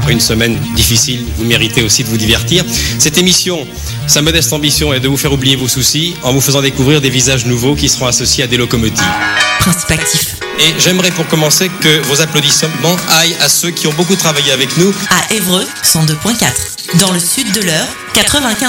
après une semaine difficile, vous méritez aussi de vous divertir. Cette émission, sa modeste ambition est de vous faire oublier vos soucis en vous faisant découvrir des visages nouveaux qui seront associés à des locomotives. Principe actif. Et j'aimerais pour commencer que vos applaudissements aillent à ceux qui ont beaucoup travaillé avec nous. À Évreux, 102.4. Dans le sud de l'Eure, 95.9.